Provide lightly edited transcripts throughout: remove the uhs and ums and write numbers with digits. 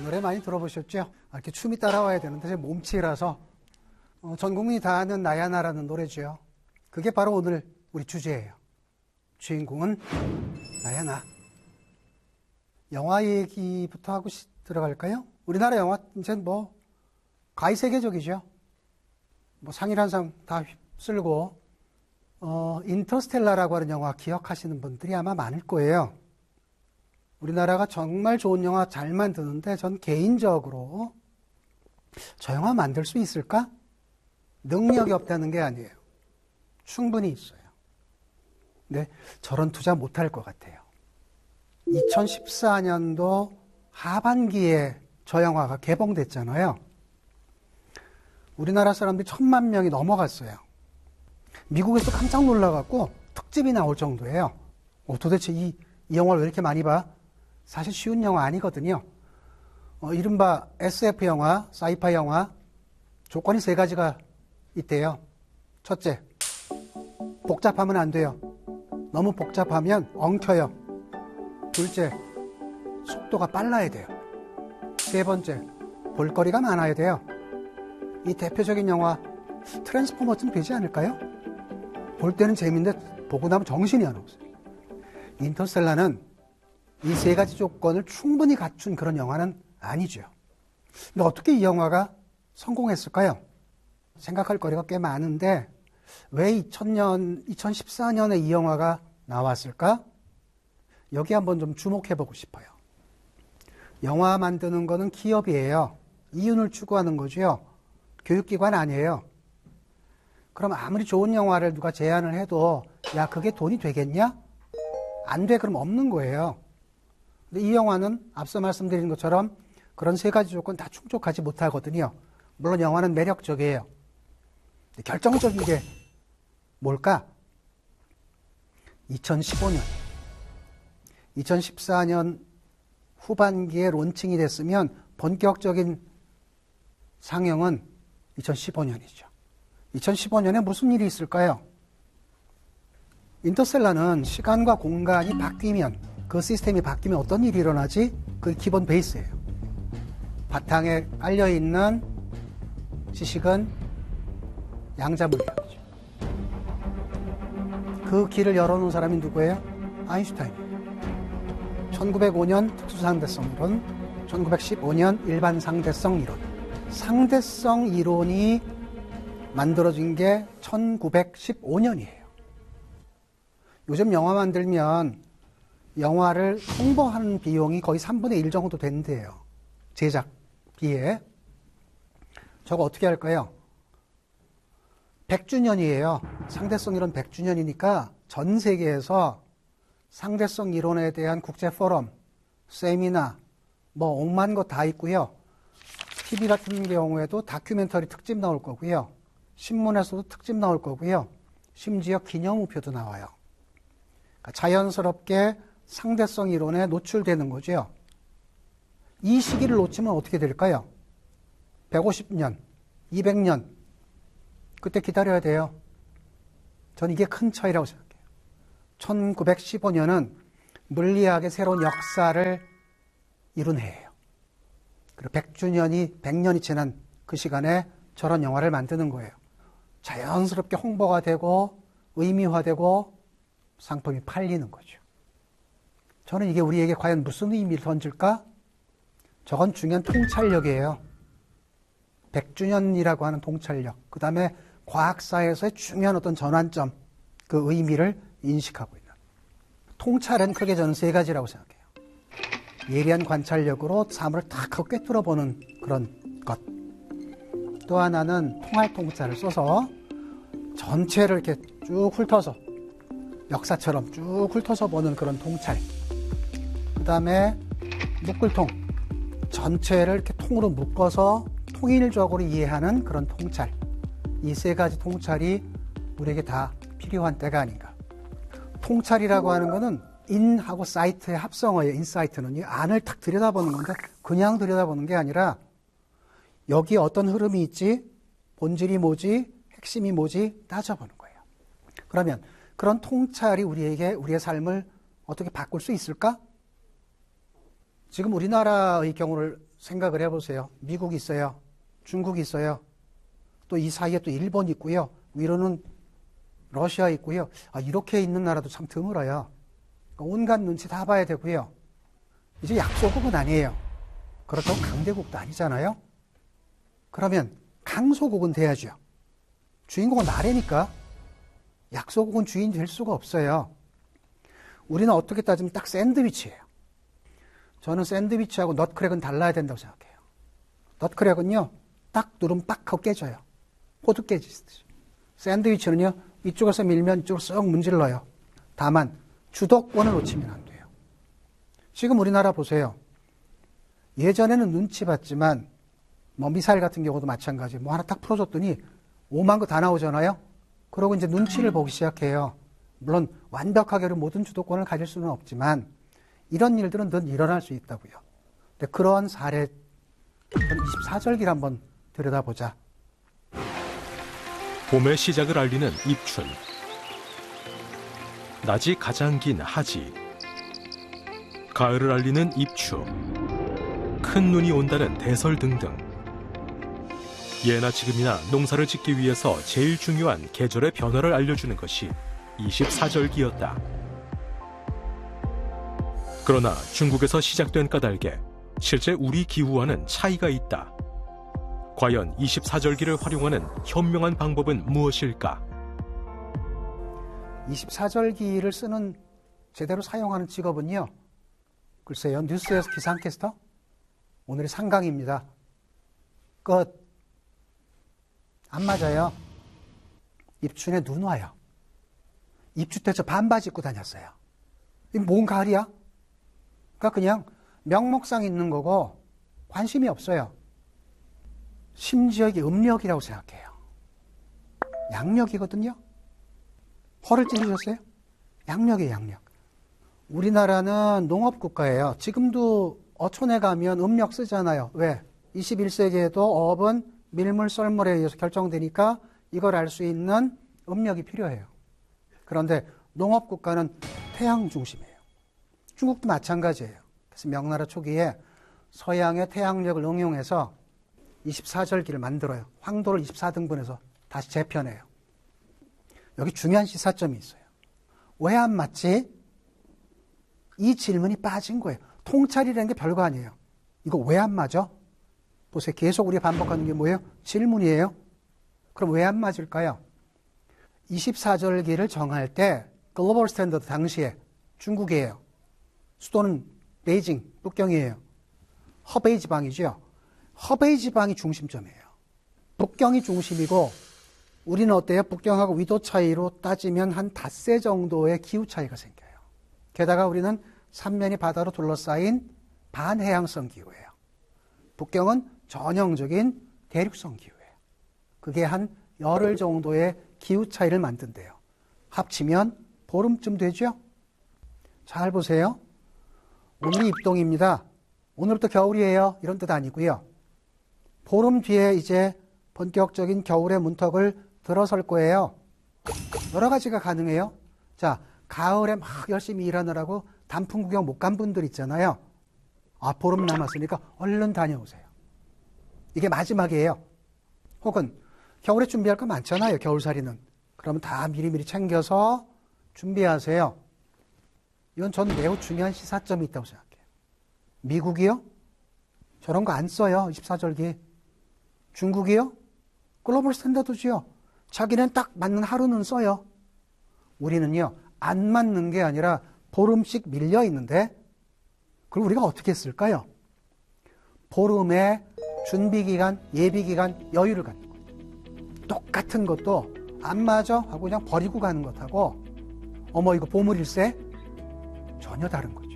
노래 많이 들어보셨죠? 이렇게 춤이 따라와야 되는데 제 몸치라서 전 국민이 다 아는 나야 나라는 노래죠. 그게 바로 오늘 우리 주제예요. 주인공은 나야 나. 영화 얘기부터 하고 들어갈까요? 우리나라 영화 이제 가히 세계적이죠. 상이란 상 다 휩쓸고 인터스텔라라고 하는 영화 기억하시는 분들이 아마 많을 거예요. 우리나라가 정말 좋은 영화 잘 만드는데 전 개인적으로 저 영화 만들 수 있을까? 능력이 없다는 게 아니에요. 충분히 있어요. 근데 저런 투자 못할 것 같아요. 2014년도 하반기에 저 영화가 개봉됐잖아요. 우리나라 사람들이 1000만 명이 넘어갔어요. 미국에서 깜짝 놀라갖고 특집이 나올 정도예요. 도대체 이 영화를 왜 이렇게 많이 봐? 사실 쉬운 영화 아니거든요. 이른바 SF 영화, 사이파이 영화 조건이 3가지가 있대요. 첫째, 복잡하면 안 돼요. 너무 복잡하면 엉켜요. 둘째, 속도가 빨라야 돼요. 세 번째, 볼거리가 많아야 돼요. 이 대표적인 영화 트랜스포머쯤 되지 않을까요? 볼 때는 재밌는데 보고 나면 정신이 안 없어요. 인터스텔라는 이 3가지 조건을 충분히 갖춘 그런 영화는 아니죠. 근데 어떻게 이 영화가 성공했을까요? 생각할 거리가 꽤 많은데 왜 2014년에 이 영화가 나왔을까? 여기 한번 좀 주목해보고 싶어요. 영화 만드는 거는 기업이에요. 이윤을 추구하는 거죠. 교육기관 아니에요. 그럼 아무리 좋은 영화를 누가 제안을 해도 야 그게 돈이 되겠냐? 안 돼. 그럼 없는 거예요. 근데 이 영화는 앞서 말씀드린 것처럼 그런 3가지 조건 다 충족하지 못하거든요. 물론 영화는 매력적이에요. 결정적인 게 뭘까? 2015년. 2014년 후반기에 론칭이 됐으면 본격적인 상영은 2015년이죠. 2015년에 무슨 일이 있을까요? 인터스텔라는 시간과 공간이 바뀌면, 그 시스템이 바뀌면 어떤 일이 일어나지? 그게 기본 베이스예요. 바탕에 깔려있는 지식은 양자물리학이죠. 그 길을 열어놓은 사람이 누구예요? 아인슈타인이에요. 1905년 특수상대성 이론, 1915년 일반상대성 이론. 상대성 이론이 만들어진 게 1915년이에요. 요즘 영화 만들면 영화를 홍보하는 비용이 거의 3분의 1 정도 된대요. 제작비에. 저거 어떻게 할까요? 100주년이에요. 상대성 이론 100주년이니까 전 세계에서 상대성 이론에 대한 국제 포럼, 세미나, 옥만 거 다 있고요. TV 같은 경우에도 다큐멘터리 특집 나올 거고요. 신문에서도 특집 나올 거고요. 심지어 기념우표도 나와요. 그러니까 자연스럽게 상대성 이론에 노출되는 거죠. 이 시기를 놓치면 어떻게 될까요? 150년, 200년, 그때 기다려야 돼요. 전 이게 큰 차이라고 생각해요. 1915년은 물리학의 새로운 역사를 이룬 해예요. 그리고 100년이 지난 그 시간에 저런 영화를 만드는 거예요. 자연스럽게 홍보가 되고 의미화되고 상품이 팔리는 거죠. 저는 이게 우리에게 과연 무슨 의미를 던질까? 저건 중요한 통찰력이에요. 100주년이라고 하는 통찰력. 그 다음에 과학사에서의 중요한 어떤 전환점, 그 의미를 인식하고 있는. 통찰은 크게 저는 3가지라고 생각해요. 예리한 관찰력으로 사물을 탁 하고 꿰뚫어보는 그런 것. 또 하나는 통할 통찰을 써서 전체를 이렇게 쭉 훑어서 역사처럼 쭉 훑어서 보는 그런 통찰. 그 다음에 묶을통. 전체를 이렇게 통으로 묶어서 통일적으로 이해하는 그런 통찰. 이 3가지 통찰이 우리에게 다 필요한 때가 아닌가. 통찰이라고 하는 거는 인하고 사이트의 합성어예요. 인사이트는 이 안을 탁 들여다보는 건데 그냥 들여다보는 게 아니라 여기에 어떤 흐름이 있지, 본질이 뭐지, 핵심이 뭐지 따져보는 거예요. 그러면 그런 통찰이 우리에게 우리의 삶을 어떻게 바꿀 수 있을까? 지금 우리나라의 경우를 생각을 해보세요. 미국이 있어요. 중국이 있어요. 또 이 사이에 또 일본 있고요. 위로는 러시아 있고요. 이렇게 있는 나라도 참 드물어요. 온갖 눈치 다 봐야 되고요. 이제 약소국은 아니에요. 그렇다고 강대국도 아니잖아요. 그러면 강소국은 돼야죠. 주인공은 나라니까 약소국은 주인 될 수가 없어요. 우리는 어떻게 따지면 딱 샌드위치예요. 저는 샌드위치하고 넛크랙은 달라야 된다고 생각해요. 넛크랙은요, 딱 누르면 빡 하고 깨져요. 호두 깨지듯이. 샌드위치는요, 이쪽에서 밀면 이쪽으로 썩 문질러요. 다만 주도권을 놓치면 안 돼요. 지금 우리나라 보세요. 예전에는 눈치 봤지만 미사일 같은 경우도 마찬가지. 하나 딱 풀어줬더니 5만 거 다 나오잖아요. 그러고 이제 눈치를 보기 시작해요. 물론 완벽하게 모든 주도권을 가질 수는 없지만 이런 일들은 늘 일어날 수 있다고요. 근데 그러한 사례 24절기를 한번 들여다보자. 봄의 시작을 알리는 입춘, 낮이 가장 긴 하지, 가을을 알리는 입추, 큰 눈이 온다는 대설 등등. 예나 지금이나 농사를 짓기 위해서 제일 중요한 계절의 변화를 알려주는 것이 24절기였다. 그러나 중국에서 시작된 까닭에 실제 우리 기후와는 차이가 있다. 과연 24절기를 활용하는 현명한 방법은 무엇일까? 24절기를 쓰는, 제대로 사용하는 직업은요, 글쎄요, 뉴스에서 기상캐스터? 오늘이 상강입니다. 끝. 안 맞아요. 입춘에 눈 와요. 입추 때 저 반바지 입고 다녔어요. 이게 뭔 가을이야? 그러니까 그냥 명목상 있는 거고 관심이 없어요. 심지어 이게 음력이라고 생각해요. 양력이거든요. 허를 찌르셨어요? 양력이에요, 양력. 우리나라는 농업국가예요. 지금도 어촌에 가면 음력 쓰잖아요. 왜? 21세기에도 어업은 밀물, 썰물에 의해서 결정되니까 이걸 알 수 있는 음력이 필요해요. 그런데 농업국가는 태양 중심이에요. 중국도 마찬가지예요. 그래서 명나라 초기에 서양의 태양력을 응용해서 24절기를 만들어요. 황도를 24등분해서 다시 재편해요. 여기 중요한 시사점이 있어요. 왜 안 맞지? 이 질문이 빠진 거예요. 통찰이라는 게 별거 아니에요. 이거 왜 안 맞아? 보세요. 계속 우리가 반복하는 게 뭐예요? 질문이에요. 그럼 왜 안 맞을까요? 24절기를 정할 때 글로벌 스탠더드 당시에 중국이에요. 수도는 베이징, 북경이에요. 허베이 지방이죠. 허베이 지방이 중심점이에요. 북경이 중심이고 우리는 어때요? 북경하고 위도 차이로 따지면 한 닷새 정도의 기후 차이가 생겨요. 게다가 우리는 삼면이 바다로 둘러싸인 반해양성 기후예요. 북경은 전형적인 대륙성 기후예요. 그게 한 열흘 정도의 기후 차이를 만든대요. 합치면 보름쯤 되죠? 잘 보세요. 오늘이 입동입니다. 오늘부터 겨울이에요. 이런 뜻 아니고요. 보름 뒤에 이제 본격적인 겨울의 문턱을 들어설 거예요. 여러 가지가 가능해요. 자, 가을에 막 열심히 일하느라고 단풍 구경 못 간 분들 있잖아요. 보름 남았으니까 얼른 다녀오세요. 이게 마지막이에요. 혹은 겨울에 준비할 거 많잖아요. 겨울살이는. 그러면 다 미리미리 챙겨서 준비하세요. 이건 저는 매우 중요한 시사점이 있다고 생각해요. 미국이요? 저런 거 안 써요. 24절기. 중국이요? 글로벌 스탠더드지요. 자기는 딱 맞는 하루는 써요. 우리는요, 안 맞는 게 아니라 보름씩 밀려 있는데, 그걸 우리가 어떻게 쓸까요? 보름의 준비기간, 예비기간, 여유를 갖는 거예요. 똑같은 것도 안 맞아? 하고 그냥 버리고 가는 것하고, 어머, 이거 보물일세? 전혀 다른 거죠.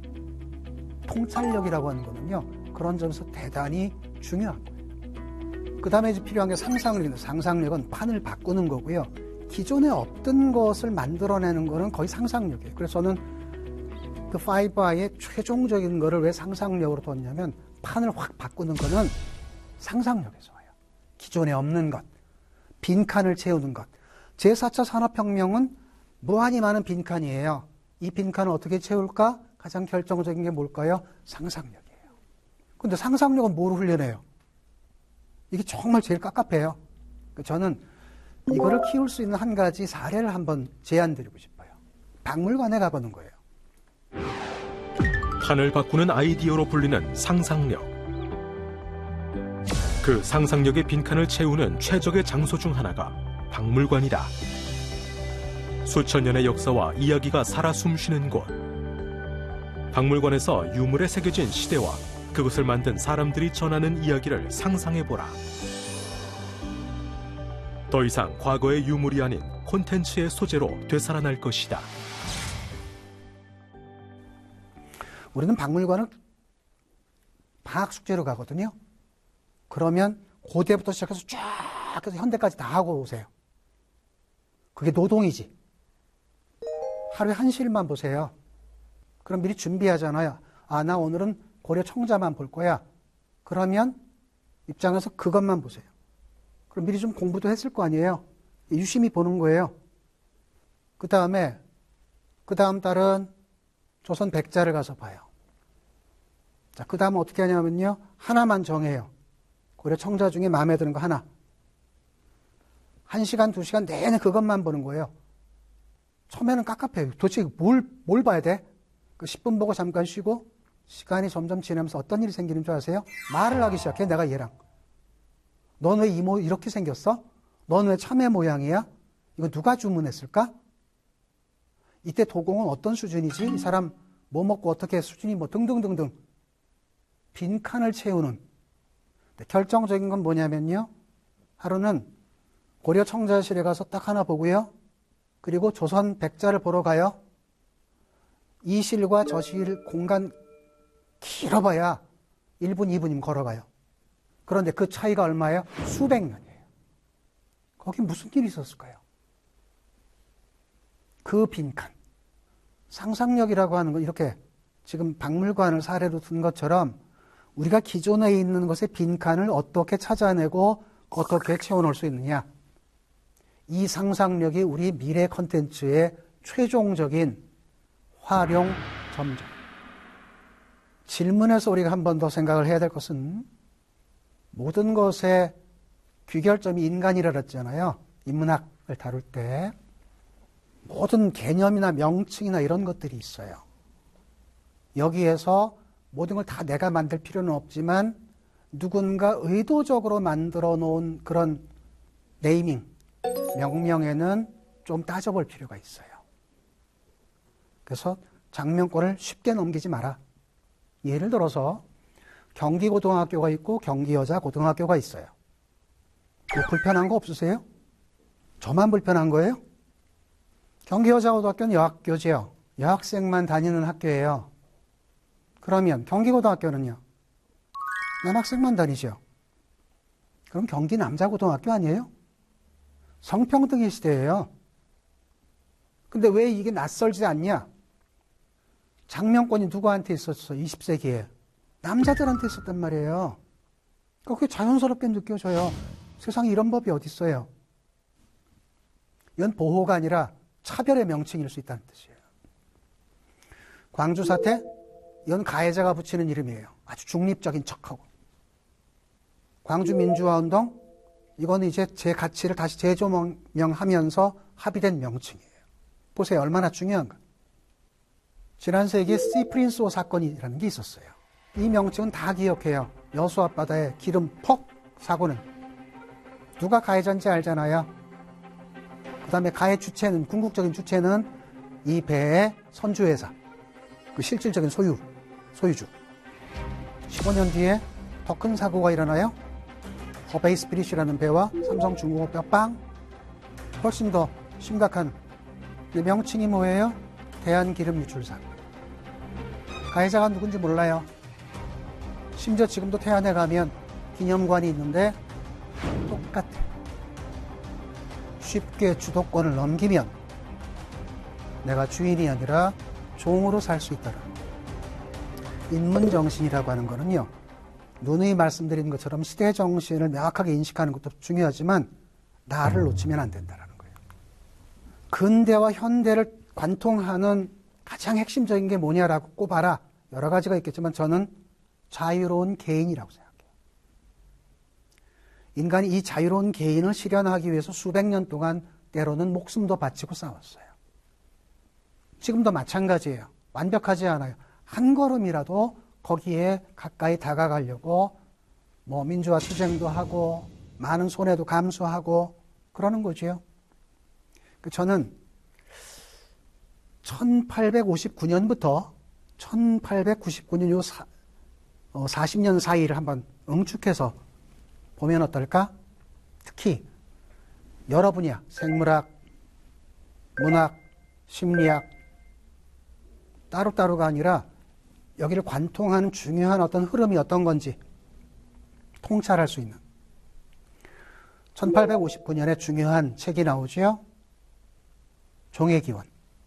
통찰력이라고 하는 거는요, 그런 점에서 대단히 중요한 거예요. 그 다음에 이제 필요한 게 상상력인데, 상상력은 판을 바꾸는 거고요. 기존에 없던 것을 만들어내는 거는 거의 상상력이에요. 그래서 저는 그 5I의 최종적인 거를 왜 상상력으로 뒀냐면, 판을 확 바꾸는 거는 상상력에서 와요. 기존에 없는 것, 빈칸을 채우는 것. 제4차 산업혁명은 무한히 많은 빈칸이에요. 이 빈칸을 어떻게 채울까? 가장 결정적인 게 뭘까요? 상상력이에요. 근데 상상력은 뭐로 훈련해요? 이게 정말 제일 깝깝해요. 저는 이거를 키울 수 있는 한 가지 사례를 한번 제안드리고 싶어요. 박물관에 가보는 거예요. 판을 바꾸는 아이디어로 불리는 상상력. 그 상상력의 빈칸을 채우는 최적의 장소 중 하나가 박물관이다. 수천 년의 역사와 이야기가 살아 숨쉬는 곳. 박물관에서 유물에 새겨진 시대와 그것을 만든 사람들이 전하는 이야기를 상상해보라. 더 이상 과거의 유물이 아닌 콘텐츠의 소재로 되살아날 것이다. 우리는 박물관을 방학 숙제로 가거든요. 그러면 고대부터 시작해서 쫙 해서 현대까지 다 하고 오세요. 그게 노동이지. 하루에 1시일만 보세요. 그럼 미리 준비하잖아요. 아, 나 오늘은 고려 청자만 볼 거야. 그러면 입장에서 그것만 보세요. 그럼 미리 좀 공부도 했을 거 아니에요. 유심히 보는 거예요. 그 다음 달은 조선 백자를 가서 봐요. 자, 그 다음은 어떻게 하냐면요. 하나만 정해요. 고려 청자 중에 마음에 드는 거 하나. 1시간, 2시간 내내 그것만 보는 거예요. 처음에는 깝깝해요. 도대체 뭘 봐야 돼? 그 10분 보고 잠깐 쉬고 시간이 점점 지나면서 어떤 일이 생기는 줄 아세요? 말을 하기 시작해, 내가 얘랑. 넌 왜 이모 이렇게 생겼어? 넌 왜 참외 모양이야? 이거 누가 주문했을까? 이때 도공은 어떤 수준이지? 이 사람 뭐 먹고 어떻게 수준이 뭐 등등등등. 빈칸을 채우는. 결정적인 건 뭐냐면요. 하루는 고려 청자실에 가서 딱 하나 보고요. 그리고 조선 백자를 보러 가요. 이 실과 저 실 공간 길어봐야 1분, 2분이면 걸어가요. 그런데 그 차이가 얼마예요? 수백 년이에요. 거기 무슨 일이 있었을까요? 그 빈칸. 상상력이라고 하는 건 이렇게 지금 박물관을 사례로 든 것처럼 우리가 기존에 있는 것의 빈칸을 어떻게 찾아내고 어떻게 채워넣을 수 있느냐. 이 상상력이 우리 미래 콘텐츠의 최종적인 활용 점정. 질문에서 우리가 한 번 더 생각을 해야 될 것은 모든 것의 귀결점이 인간이라 그랬잖아요. 인문학을 다룰 때. 모든 개념이나 명칭이나 이런 것들이 있어요. 여기에서 모든 걸 다 내가 만들 필요는 없지만 누군가 의도적으로 만들어 놓은 그런 네이밍, 명명에는 좀 따져볼 필요가 있어요. 그래서 장명권을 쉽게 넘기지 마라. 예를 들어서 경기고등학교가 있고 경기여자고등학교가 있어요. 뭐 불편한 거 없으세요? 저만 불편한 거예요? 경기여자고등학교는 여학교지요. 여학생만 다니는 학교예요. 그러면 경기고등학교는요? 남학생만 다니죠. 그럼 경기 남자고등학교 아니에요? 성평등의 시대예요. 근데 왜 이게 낯설지 않냐? 장명권이 누구한테 있었어? 20세기에. 남자들한테 있었단 말이에요. 그러니까 그게 자연스럽게 느껴져요. 세상에 이런 법이 어디 있어요? 이건 보호가 아니라 차별의 명칭일 수 있다는 뜻이에요. 광주 사태, 이건 가해자가 붙이는 이름이에요. 아주 중립적인 척하고. 광주 민주화운동, 이건 이제 제 가치를 다시 재조명하면서 합의된 명칭이에요. 보세요. 얼마나 중요한가. 지난 세기에 시프린소 사건이라는 게 있었어요. 이 명칭은 다 기억해요. 여수 앞바다에 기름 퍽 사고는. 누가 가해자인지 알잖아요. 그 다음에 가해 주체는, 궁극적인 주체는 이 배의 선주회사. 그 실질적인 소유주. 15년 뒤에 더 큰 사고가 일어나요. 허베이 스피릿이라는 배와 삼성중공업배가 빵. 훨씬 더 심각한. 명칭이 뭐예요? 대한기름유출사고. 가해자가 누군지 몰라요. 심지어 지금도 태안에 가면 기념관이 있는데 똑같아. 쉽게 주도권을 넘기면 내가 주인이 아니라 종으로 살 수 있다라. 인문정신이라고 하는 거는요. 누누이 말씀드린 것처럼 시대정신을 명확하게 인식하는 것도 중요하지만 나를 놓치면 안 된다는 거예요. 근대와 현대를 관통하는 가장 핵심적인 게 뭐냐라고 꼽아라. 여러 가지가 있겠지만 저는 자유로운 개인이라고 생각해요. 인간이 이 자유로운 개인을 실현하기 위해서 수백 년 동안 때로는 목숨도 바치고 싸웠어요. 지금도 마찬가지예요. 완벽하지 않아요. 한 걸음이라도 거기에 가까이 다가가려고 뭐 민주화 투쟁도 하고 많은 손해도 감수하고 그러는 거지요. 저는 1859년부터 1899년 요 40년 사이를 한번 응축해서 보면 어떨까? 특히 여러 분야, 생물학, 문학, 심리학 따로따로가 아니라 여기를 관통하는 중요한 어떤 흐름이 어떤 건지 통찰할 수 있는 1859년에 중요한 책이 나오지요. 종의 기원.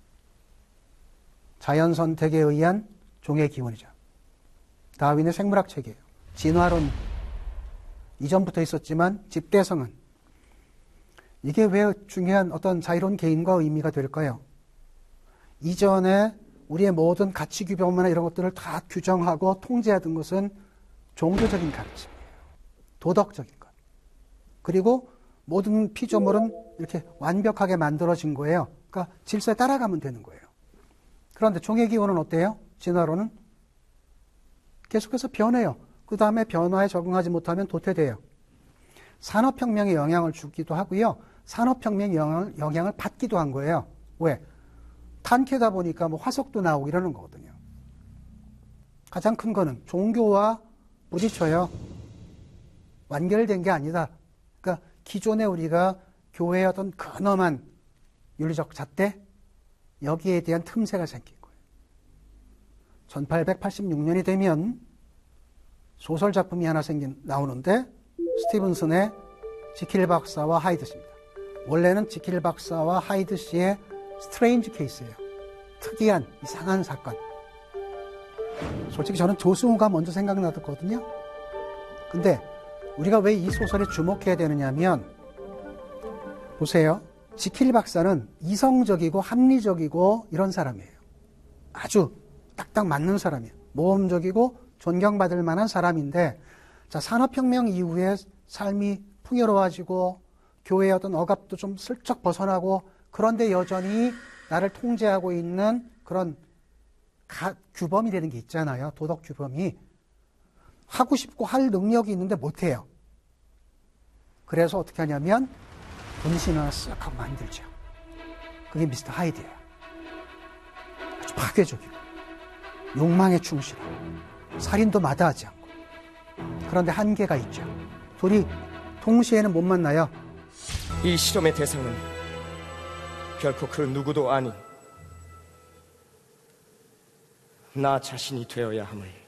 자연 선택에 의한 종의 기원이죠. 다윈의 생물학 책이에요. 진화론 이전부터 있었지만 집대성은 이게 왜 중요한 어떤 자유로운 개인과 의미가 될까요? 이전에 우리의 모든 가치 규범이나 이런 것들을 다 규정하고 통제하던 것은 종교적인 가르침이에요. 도덕적인 것. 그리고 모든 피조물은 이렇게 완벽하게 만들어진 거예요. 그러니까 질서에 따라가면 되는 거예요. 그런데 종의 기원은 어때요? 진화론은 계속해서 변해요. 그 다음에 변화에 적응하지 못하면 도태돼요. 산업혁명에 영향을 주기도 하고요. 산업혁명의 영향을 받기도 한 거예요. 왜? 탄캐다 보니까 뭐 화석도 나오고 이러는 거거든요. 가장 큰 거는 종교와 부딪혀요. 완결된 게 아니다. 그러니까 기존에 우리가 교회의 어떤 근엄한 윤리적 잣대, 여기에 대한 틈새가 생긴 거예요. 1886년이 되면 소설 작품이 하나 나오는데 스티븐슨의 지킬 박사와 하이드 씨입니다. 원래는 지킬 박사와 하이드 씨의 스트레인지 케이스예요. 특이한 이상한 사건. 솔직히 저는 조승우가 먼저 생각나거든요. 근데 우리가 왜 이 소설에 주목해야 되느냐면 보세요. 지킬 박사는 이성적이고 합리적이고 이런 사람이에요. 아주 딱딱 맞는 사람이에요. 모험적이고 존경받을 만한 사람인데, 자, 산업혁명 이후에 삶이 풍요로워지고 교회의 어떤 억압도 좀 슬쩍 벗어나고, 그런데 여전히 나를 통제하고 있는 그런 규범이 되는 게 있잖아요. 도덕 규범이. 하고 싶고 할 능력이 있는데 못해요. 그래서 어떻게 하냐면 분신을 하나 쓱 하고 만들죠. 그게 미스터 하이드예요. 아주 파괴적이고 욕망에 충실하고 살인도 마다하지 않고. 그런데 한계가 있죠. 둘이 동시에는 못 만나요. 이 실험의 대상은 결코 그 누구도 아닌 나 자신이 되어야 함을